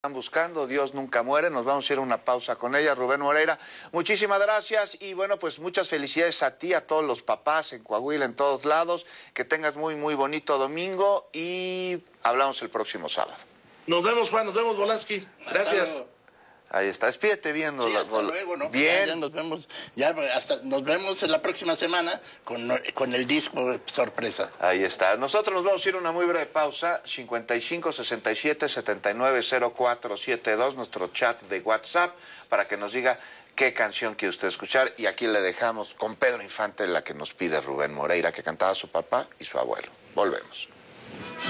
están buscando, Dios nunca muere. Nos vamos a ir a una pausa con ella, Rubén Moreira. Muchísimas gracias y bueno, pues muchas felicidades a ti, a todos los papás en Coahuila, en todos lados. Que tengas muy bonito domingo y hablamos el próximo sábado. Nos vemos, Juan, nos vemos, Volaski. Gracias. Ahí está, despídete viendo. Sí, hasta luego, ¿no? Bien. Ya nos vemos, nos vemos en la próxima semana con el disco sorpresa. Ahí está. Nosotros nos vamos a ir a una muy breve pausa. 55 67 79 0472, nuestro chat de WhatsApp, para que nos diga qué canción quiere usted escuchar. Y aquí le dejamos con Pedro Infante, la que nos pide Rubén Moreira, que cantaba su papá y su abuelo. Volvemos.